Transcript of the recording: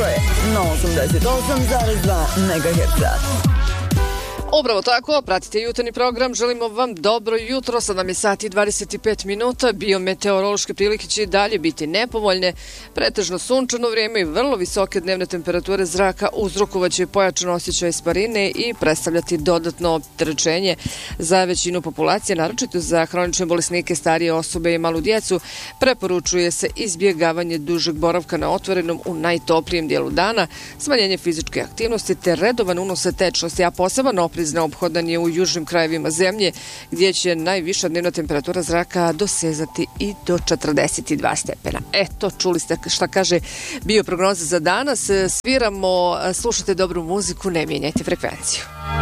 je na 88,2 MHz. Upravo tako, pratite jutarnji program, želimo vam dobro jutro, sad nam je sat i 25 minuta, biometeorološke prilike će i dalje biti nepovoljne, pretežno sunčano vrijeme i vrlo visoke dnevne temperature zraka uzrokovaće pojačan osjećaj isparine i predstavljati dodatno opterećenje za većinu populacije, naročito za hronične bolesnike, starije osobe i malu djecu. Preporučuje se izbjegavanje dužeg boravka na otvorenom u najtoplijem dijelu dana, smanjenje fizičke aktivnosti te redovan unos tečnosti, a poseban oprez neophodan je u južnim krajevima zemlje gdje će najviša dnevna temperatura zraka dosezati i do 42 stepena. Eto, čuli ste šta kaže bioprognoza za danas. Sviramo, slušajte dobru muziku, ne mijenjajte frekvenciju.